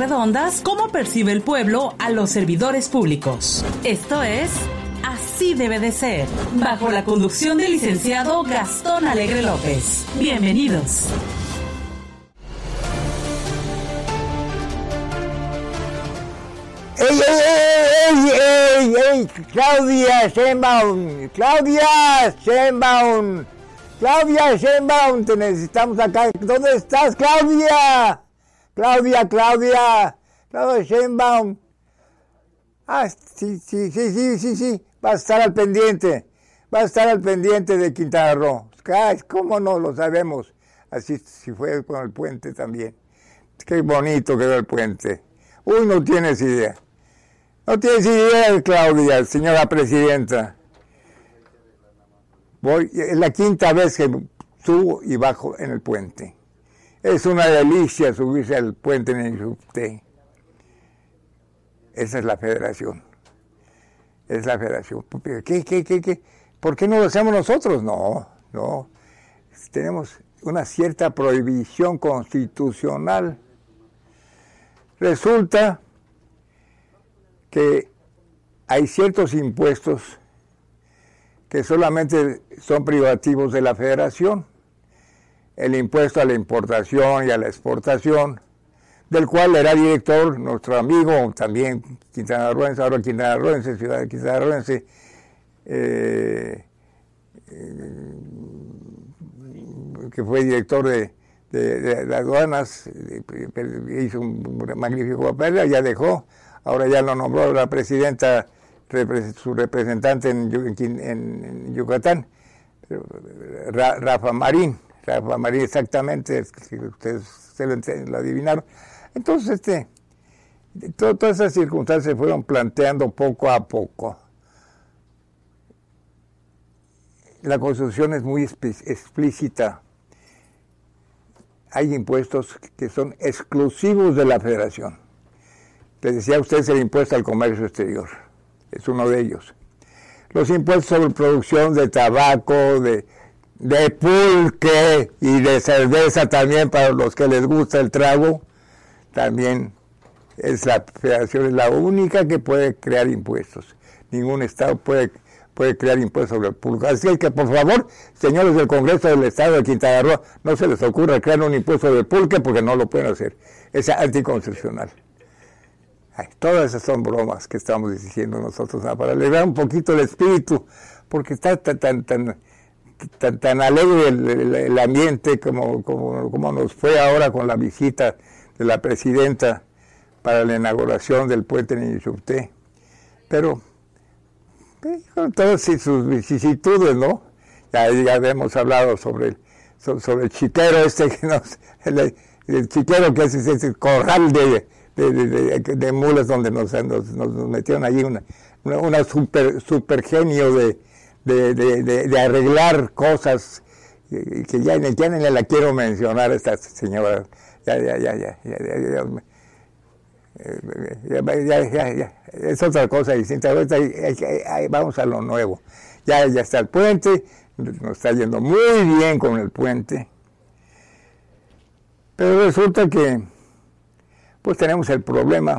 redondas, cómo percibe el pueblo a los servidores públicos. Esto es Así debe de ser, bajo la conducción del licenciado Gastón Alegre López. Bienvenidos. ¡Ey! Claudia Sheinbaum, te necesitamos acá. ¿Dónde estás, Claudia Sheinbaum? Ah, sí. Vas a estar al pendiente de Quintana Roo. Ay, ¿cómo no? Lo sabemos. Así si fue con el puente también. Qué bonito quedó el puente. Uy, no tienes idea. Claudia, señora presidenta. Es la quinta vez que subo y bajo en el puente. Es una delicia subirse al puente en el subte. Esa es la federación. ¿Qué? ¿Por qué no lo hacemos nosotros? No. Tenemos una cierta prohibición constitucional. Resulta que hay ciertos impuestos que solamente son privativos de la federación. El impuesto a la importación y a la exportación, del cual era director nuestro amigo, también quintanarroense, ahora quintanarroense, ciudad de quintanarroense, que fue director de aduanas, hizo un magnífico papel, ya dejó, ahora ya lo nombró la presidenta, su representante en Yucatán, Rafa Marín, exactamente, ustedes lo adivinaron. Entonces, todas esas circunstancias se fueron planteando poco a poco. La Constitución es muy explícita. Hay impuestos que son exclusivos de la Federación. Les decía a ustedes el impuesto al comercio exterior. Es uno de ellos. Los impuestos sobre producción de tabaco, de pulque y de cerveza también para los que les gusta el trago, también la Federación es la única que puede crear impuestos. Ningún Estado puede crear impuestos sobre el pulque. Así es que, por favor, señores del Congreso del Estado de Quintana Roo, no se les ocurra crear un impuesto de pulque porque no lo pueden hacer. Es anticonstitucional. Ay, todas esas son bromas que estamos diciendo nosotros, para alegrar un poquito el espíritu, porque está tan alegre el ambiente como nos fue ahora con la visita de la presidenta para la inauguración del puente en Ixupté. Pero con todas sus vicisitudes, ¿no? Ya hemos hablado sobre el chiquero el chiquero que es ese corral de mulas donde nos metieron allí una super genio de arreglar cosas que ya ni la quiero mencionar esta señora. Ya. Es otra cosa distinta. Vamos a lo nuevo. Ya está el puente, nos está yendo muy bien con el puente. Pero resulta que pues tenemos el problema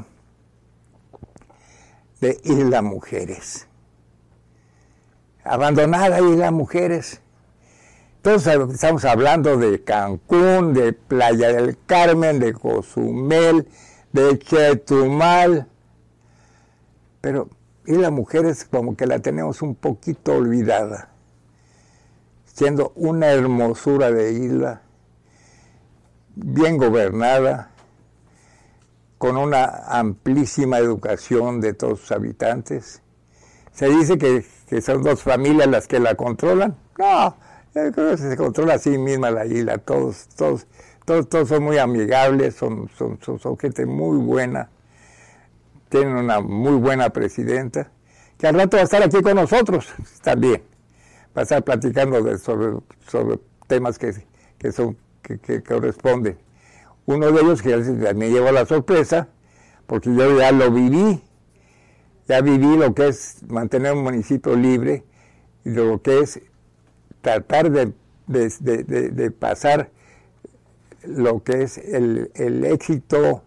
de Isla Mujeres. Abandonada Isla Mujeres. Entonces estamos hablando de Cancún, de Playa del Carmen, de Cozumel, de Chetumal. Pero Isla Mujeres como que la tenemos un poquito olvidada. Siendo una hermosura de isla, bien gobernada, con una amplísima educación de todos sus habitantes. Se dice que son dos familias las que la controlan. No, creo que se controla a sí misma la isla. Todos son muy amigables, son gente muy buena. Tienen una muy buena presidenta, que al rato va a estar aquí con nosotros también. Va a estar platicando sobre temas que corresponden. Uno de ellos que me llevó a la sorpresa, porque yo ya lo viví. Ya viví lo que es mantener un municipio libre y lo que es tratar de pasar lo que es el éxito